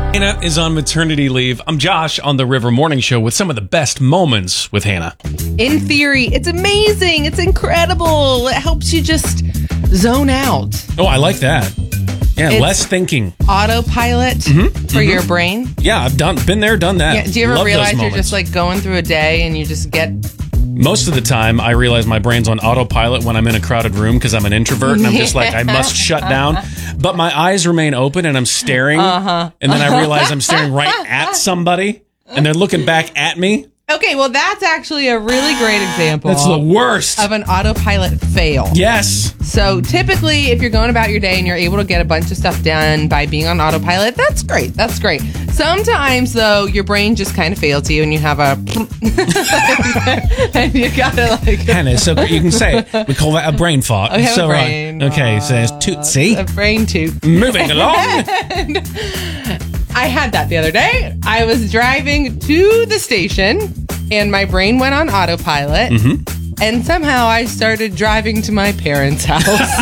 Hannah is on maternity leave. I'm Josh on the River Morning Show with some of the best moments with Hannah. In theory, it's amazing. It's incredible. It helps you just zone out. Oh, I like that. Yeah, It's less thinking. Autopilot for your brain. Yeah, I've been there, done that. Yeah, do you ever Love those realize you're moments. just like going through a day and you just get... Most of the time, I realize my brain's on autopilot when I'm in a crowded room because I'm an introvert and I'm just like, I must shut down. But my eyes remain open and I'm staring. And then I realize I'm staring right at somebody and they're looking back at me. Okay, well, that's actually a really great example That's the worst. of an autopilot fail. Yes. So typically, if you're going about your day and you're able to get a bunch of stuff done by being on autopilot, that's great. That's great. Sometimes, though, your brain just kind of fails you and you have a... and you gotta like... Hannah, so you can say it. We call that a brain fart. I have so, a brain okay, so it's tootsie. A brain toot. Moving along. I had that the other day. I was driving to the station and my brain went on autopilot. And somehow I started driving to my parents' house.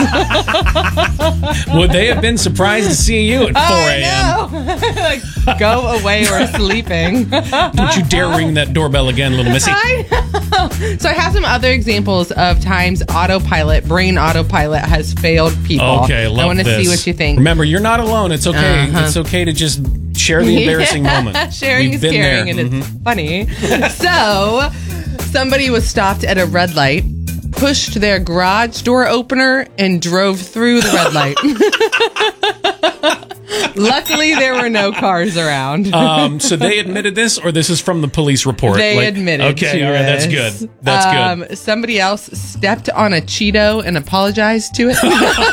Would they have been surprised to see you at 4 a.m.? Like, go away or sleeping. Don't you dare ring that doorbell again, little missy. I know. So I have some other examples of times brain autopilot has failed people. Okay, love I want to this. see what you think. Remember, you're not alone. It's okay. It's okay to just share the embarrassing moment. Sharing We've is been caring, there. and it's funny. So, somebody was stopped at a red light, pushed their garage door opener, and drove through the red light. Luckily, there were no cars around. So they admitted this, or this is from the police report? They admitted Okay, to all right, that's this. good. That's good. Somebody else stepped on a Cheeto and apologized to it.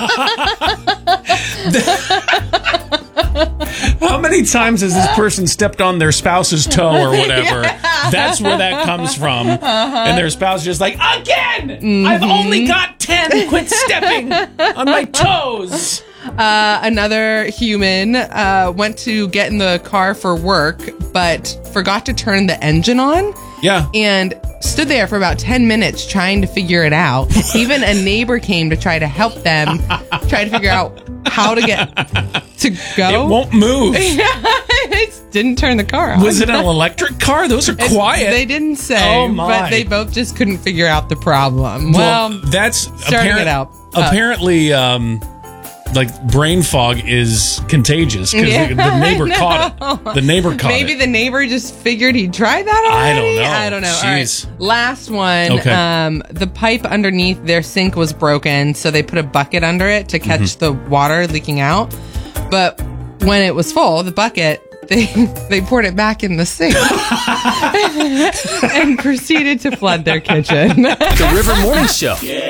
How many times has this person stepped on their spouse's toe or whatever? That's where that comes from. And their spouse is just like, again! I've only got 10. Quit stepping on my toes. Another human went to get in the car for work, but forgot to turn the engine on. Yeah. And stood there for about 10 minutes trying to figure it out. Even a neighbor came to try to help them try to figure out how to get to go. It won't move. They didn't turn the car on. Was it an electric car? Those are quiet. They didn't say, Oh, my. but they both just couldn't figure out the problem. Well, that's starting it out. Apparently, like brain fog is contagious because the neighbor caught it. The neighbor caught Maybe it. the neighbor just figured he'd try that already? I don't know. All right. Jeez. Last one. Okay. The pipe underneath their sink was broken, so they put a bucket under it to catch the water leaking out. But when it was full, the bucket, they poured it back in the sink and proceeded to flood their kitchen. The River Morning Show.